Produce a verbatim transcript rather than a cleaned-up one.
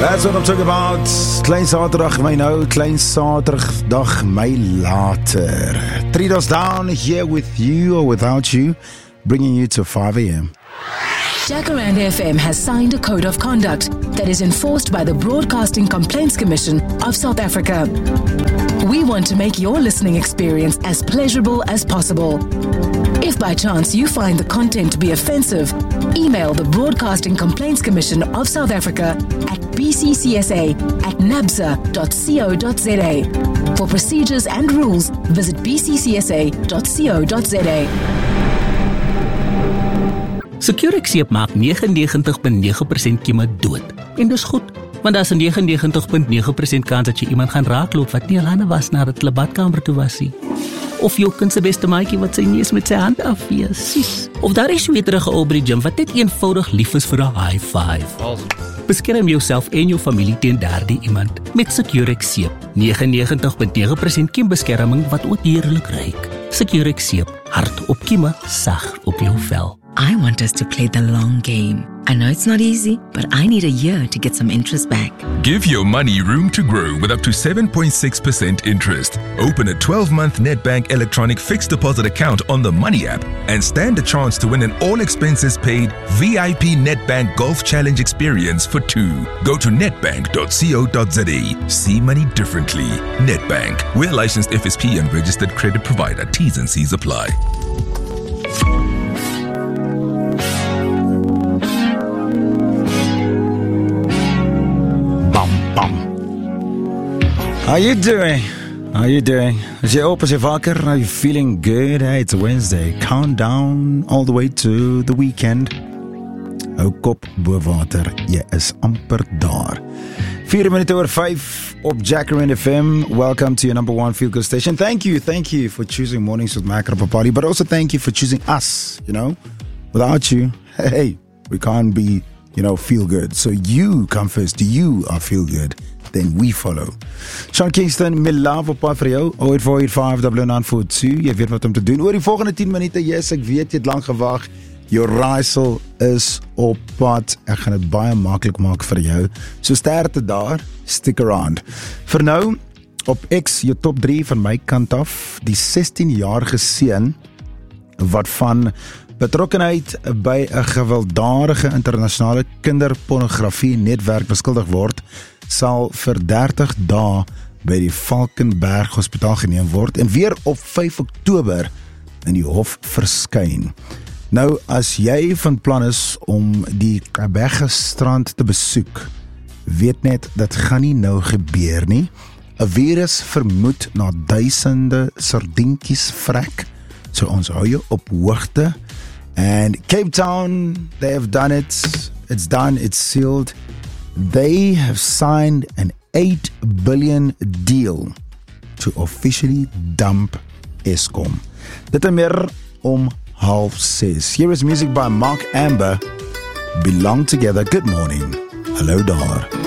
That's what I'm talking about. Klein Saterdag, my nou, Klein Saterdag, my later. Three doors down, here with you or without you, bringing you to five a.m. Jacaranda F M has signed a code of conduct that is enforced by the Broadcasting Complaints Commission of South Africa. We want to make your listening experience as pleasurable as possible. If by chance you find the content to be offensive, email the Broadcasting Complaints Commission of South Africa at b c c s a at nabsa dot co dot z a. For procedures and rules, visit b c c s a dot co dot z a. Securexeep maak negenennegentig komma nege persent kieme dood. En dis goed, want daar is 'n negenennegentig komma nege persent kans dat jy iemand gaan raakloop wat nie al hande was nadat hulle badkamer toe was nie. Of jou kind se beste maatjie wat sy neus met sy hand afvee, sies. Of daar is sweterige ou by die gym wat net eenvoudig lief is vir 'n high five. Beskerm jouself en jou familie teen daardie iemand met Securexeep. negenennegentig komma nege persent kiembeskerming wat ook heerlik ruik. Securexeep, hard op kieme, sag op jou vel. I want us to play the long game. I know it's not easy, but I need a year to get some interest back. Give your money room to grow with up to seven point six percent interest. Open a twelve-month Nedbank electronic fixed deposit account on the Money app and stand a chance to win an all-expenses-paid V I P Nedbank Golf Challenge experience for two. Go to nedbank dot co dot z a. See money differently. Nedbank. We're licensed F S P and registered credit provider. T's and C's apply. How you doing? How you doing? Is jy op, is jy wakker? Are you feeling good? Hey, it's Wednesday. Countdown all the way to the weekend. Hou kop bo water. Jy is amper daar. Vier minute oor vyf op Jacaranda F M. Welcome to your number one feel good station. Thank you, thank you for choosing Mornings with Macra Party, but also thank you for choosing us, you know. Without you, hey, we can't be, you know, feel good. So you come first. You are feel good. Then we follow. Sean Kingston, my love op pad vir jou. oh eight four eight five nine nine four two. Jy weet wat om te doen. Oor die volgende tien minute, yes, ek weet jy het lang gewag. Jou raaisel is op pad. Ek gaan dit baie maklik maak vir jou. So sterkte daar, stick around. Vir nou, op X, jou top drie van my kant af, die sestien-jarige seun wat van betrokkenheid by 'n gewelddadige internasionale kinderpornografie netwerk beskuldig word, sal vir dertig dae by die Valkenberg Hospitaal geneem word en weer op vyf Oktober in die hof verskyn. Nou, as jy van plan is om die Kabegge strand te besoek, weet net, dat gaan nie nou gebeur nie. 'n Virus vermoed na duisende sardientjies vrek, so ons hou jou op hoogte. And Cape Town, they have done it. It's done, it's sealed. They have signed an eight billion deal to officially dump Eskom. Dit en meer om half zes. Here is music by Mark Amber. Belong Together. Good morning. Hello daar.